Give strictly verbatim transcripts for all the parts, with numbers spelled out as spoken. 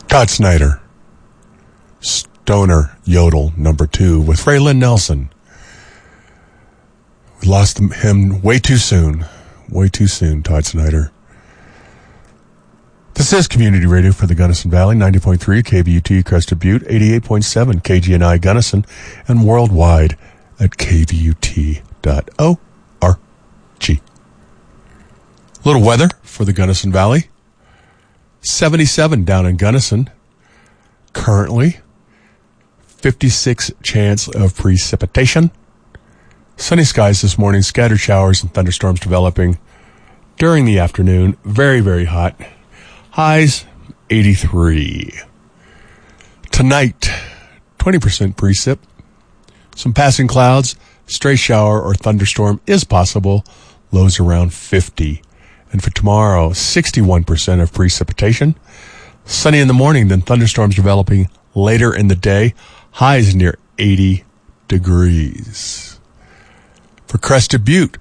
Todd Snyder, Stoner Yodel, number two, with Raylan Nelson. We lost him way too soon. Way too soon, Todd Snyder. This is Community Radio for the Gunnison Valley, ninety point three K V U T Crested Butte, eighty-eight point seven K G N I Gunnison, and worldwide at K V U T dot org. Little weather for the Gunnison Valley. seventy-seven down in Gunnison. Currently, fifty-six chance of precipitation. Sunny skies this morning, scattered showers and thunderstorms developing during the afternoon. Very, very hot. Highs, eighty-three. Tonight, twenty percent precip. Some passing clouds, stray shower or thunderstorm is possible. Lows around fifty. And for tomorrow, sixty-one percent of precipitation. Sunny in the morning, then thunderstorms developing later in the day. Highs near eighty degrees. For Crested Butte,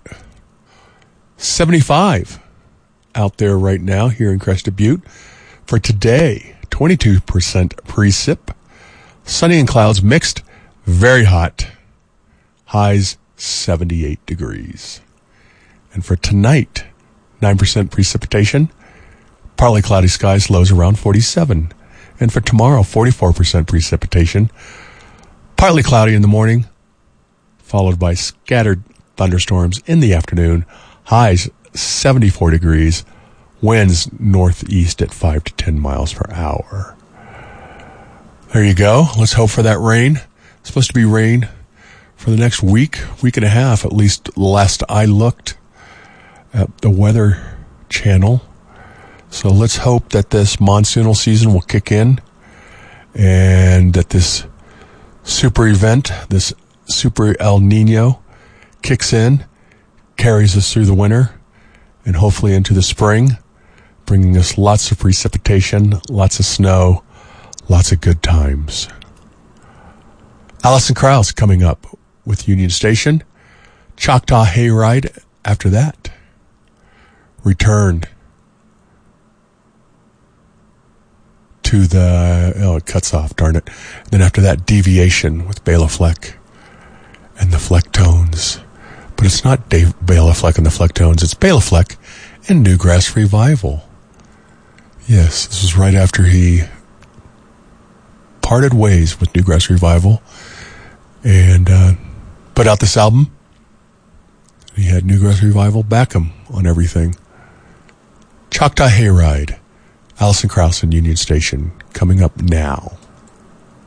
seventy-five out there right now here in Crested Butte. For today, twenty-two percent precip. Sunny and clouds mixed, very hot. Highs seventy-eight degrees. And for tonight, nine percent precipitation. Partly cloudy skies, lows around forty-seven. And for tomorrow, forty-four percent precipitation. Partly cloudy in the morning, followed by scattered thunderstorms in the afternoon. Highs seventy-four degrees. Winds northeast at five to ten miles per hour. There you go. Let's hope for that rain. It's supposed to be rain for the next week, week and a half, at least last I looked at the Weather Channel. So let's hope that this monsoonal season will kick in and that this super event, this super El Nino, kicks in, carries us through the winter, and hopefully into the spring, bringing us lots of precipitation, lots of snow, lots of good times. Alison Krauss coming up with Union Station. Choctaw Hayride after that. Returned to the, oh, it cuts off, darn it. Then after that, Deviation with Bela Fleck and the Flecktones. But it's not Dave Bela Fleck and the Flecktones, it's Bela Fleck and Newgrass Revival. Yes, this was right after he parted ways with Newgrass Revival and uh, put out this album. He had Newgrass Revival back him on everything. Choctaw Hayride, Alison Krauss and Union Station, coming up now.